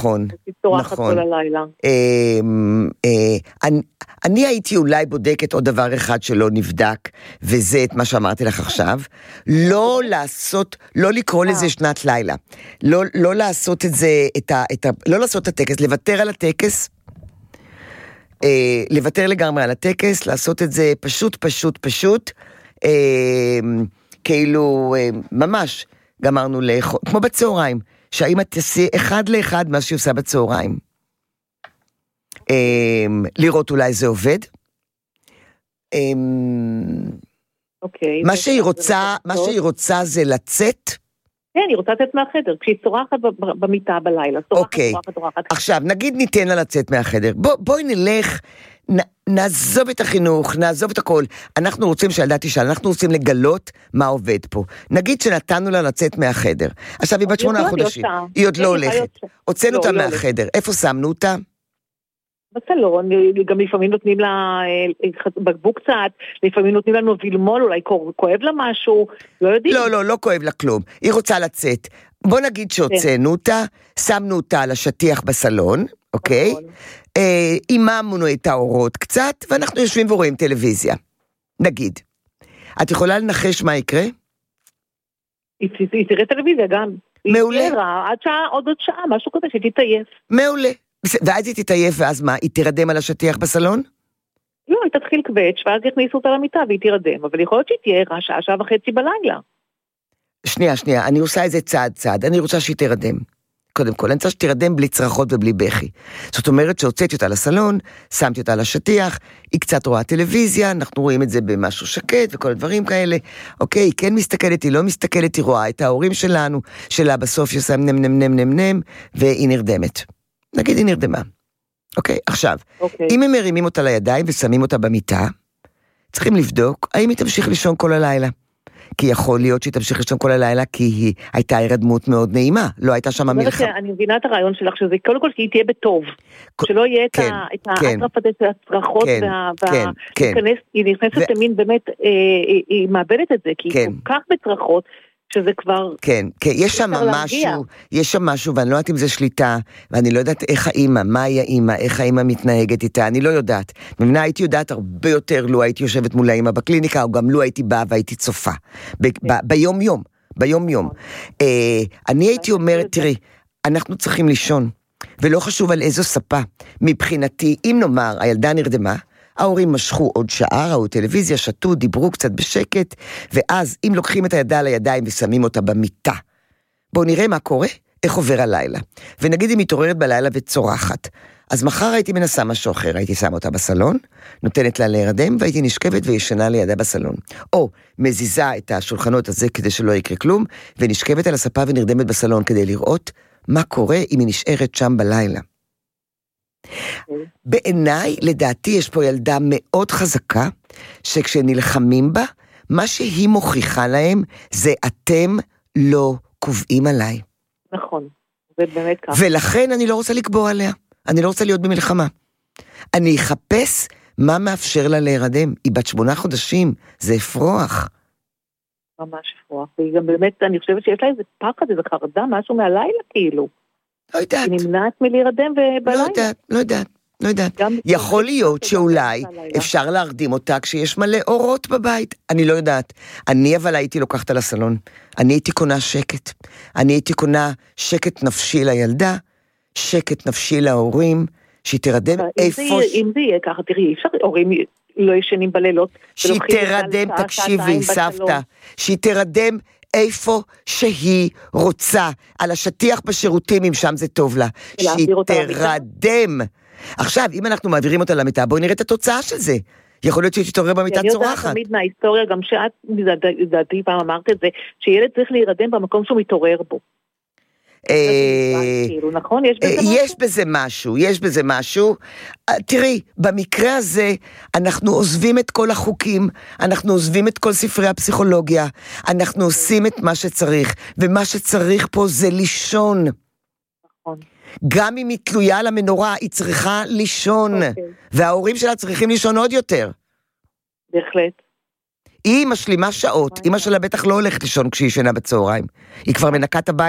נכון, צורחת כל הלילה. אני הייתי אולי בודקת עוד דבר אחד שלא נבדק, וזה את מה שאמרתי לך עכשיו, לא לקרוא לזה שנת לילה, לא לעשות את זה, לא לעשות את הטקס, לוותר על הטקס, לוותר לגמרי על הטקס, לעשות את זה פשוט, כאילו, ממש, גמרנו לאכול, כמו בצהריים, שהאמא תעשי אחד לאחד מה שהיא עושה בצהריים. לראות אולי זה עובד. אוקיי. מה שהיא רוצה זה לצאת. כן, היא רוצה לצאת מהחדר, כשהיא צורחת במיטה בלילה. אוקיי, עכשיו נגיד ניתן לה לצאת מהחדר. בואי נלך, נעזוב את החינוך, נעזוב את הכל. אנחנו רוצים שילדה תשאל, אנחנו רוצים לגלות מה עובד פה. נגיד שנתנו לה לצאת מהחדר. עכשיו היא בת 8 חודשים, היא עוד לא הולכת. הוצאנו אותה מהחדר, איפה שמנו אותה? בסלון, גם לפעמים נותנים לה בקבוק קצת, לפעמים נותנים לנו וילמול, אולי כואב לה משהו, לא יודעים. לא כואב לה כלום. היא רוצה לצאת. בוא נגיד שהוצאנו אותה, שמנו אותה על השטיח בסלון, אוקיי? איממנו את האורות קצת, ואנחנו יושבים ורואים טלוויזיה. נגיד. את יכולה לנחש מה יקרה? היא תראה טלוויזיה גם. מעולה. היא תראה עוד שעה, משהו כזה שתתעייף. מעולה. ואז היא תתעייף, ואז מה? היא תירדם על השטיח בסלון? לא, היא תתחיל קווץ', ואז יכניסו אותה למיטה והיא תירדם, אבל יכול להיות שהיא תהיה רעה שעה וחצי בלילה. שנייה, אני עושה איזה צעד, אני רוצה שהיא תירדם. קודם כל, אני רוצה שתירדם בלי צרחות ובלי בכי. זאת אומרת שהוצאתי אותה לסלון, שמתי אותה על השטיח, היא קצת רואה טלוויזיה, אנחנו רואים את זה במשהו שקט וכל הדברים כאלה. אוקיי, היא כן מסתכלת, היא לא מסתכלת, היא רואה את ההורים שלנו, שלה בסוף יסם נם, והיא נרדמת. נגיד היא נרדמה. אוקיי, עכשיו, אם הם מרימים אותה לידיים ושמים אותה במיטה, צריכים לבדוק האם היא תמשיך לישון כל הלילה. כי יכול להיות שהיא תמשיך לישון כל הלילה, כי היא הייתה הרדמות מאוד נעימה, לא הייתה שם מלחמה. אני מבינה את הרעיון שלך, שזה קודם כל שהיא תהיה בטוב, שלא יהיה את האטרף הזה של הצרחות, היא נכנסת למין באמת, היא מאבדת את זה, כי היא כל כך בצרחות, שזה כבר... כן, יש שם משהו, ואני לא יודעת אם זה שליטה, ואני לא יודעת איך האמא, מהי האמא, איך האמא מתנהגת איתה, אני לא יודעת. במדינה הייתי יודעת הרבה יותר, לו הייתי יושבת מול האמא בקליניקה, או גם לו הייתי באה והייתי צופה. ביום-יום. אני הייתי אומרת, תראי, אנחנו צריכים לישון, ולא חשוב על איזו ספה. מבחינתי, אם נאמר, הילדה נרדמה, ההורים משכו עוד שעה, ראו טלוויזיה, שתו, דיברו קצת בשקט, ואז אם לוקחים את הידה על הידיים ושמים אותה במיטה, בואו נראה מה קורה, איך עובר הלילה. ונגיד היא מתעוררת בלילה וצורחת, אז מחר הייתי מנסה משהו אחר, הייתי שמה אותה בסלון, נותנת לה להירדם, והייתי נשכבת וישנה לידה בסלון. או מזיזה את השולחנות הזה כדי שלא יקרה כלום, ונשכבת על הספה ונרדמת בסלון כדי לראות מה קורה אם היא נשארת שם בלילה. בעיניי, לדעתי, יש פה ילדה מאוד חזקה, שכשנלחמים בה, מה שהיא מוכיחה להם, זה אתם לא קובעים עליי. נכון, זה באמת ככה. ולכן אני לא רוצה לקבוע עליה, אני לא רוצה להיות במלחמה. אני אחפש מה מאפשר לה להירדם. היא בת 8 חודשים, זה אפרוח. ממש אפרוח, והיא גם באמת, אני חושבת שיש לה איזה פחד, איזה חרדה, משהו מהלילה כאילו. לא יודעת. היא נמנעת מלהירדם בלילה. לא יודעת. יכול להיות שאולי אפשר להרדים אותה כשיש מלא אורות בבית. אני לא יודעת. אני אבל הייתי לוקחת על הסלון. אני הייתי קונה שקט. אני הייתי קונה שקט נפשי לילדה, שקט נפשי להורים, שהיא תרדם איפה... אם זה יהיה ככה, תראי, אפשר, הורים לא ישנים בלילות. שהיא תרדם, תקשיבי, סבתא. שהיא תרדם איפה שהיא רוצה, על השטיח בשירותים, אם שם זה טוב לה, שהיא תרדם. עכשיו, אם אנחנו מעבירים אותה למיטה, בואי נראה את התוצאה של זה. יכול להיות שהיא תתעורר במיטה צורחת. אני יודעת תמיד מההיסטוריה, גם שאת, לדעתי פעם אמרת את זה, שילד צריך להירדם במקום שהוא מתעורר בו. נכון? יש בזה משהו. תראי, במקרה הזה אנחנו עוזבים את כל החוקים, אנחנו עוזבים את כל ספרי הפסיכולוגיה, אנחנו עושים את מה שצריך, ומה שצריך פה זה לישון. נכון. גם אם היא תלויה על המנורה, היא צריכה לישון, וההורים שלה צריכים לישון עוד יותר. בהחלט. היא משלימה שעות, אמא שלה בטח לא הולכת לישון כשהיא ישנה בצהריים, היא כבר מנקה את הבית.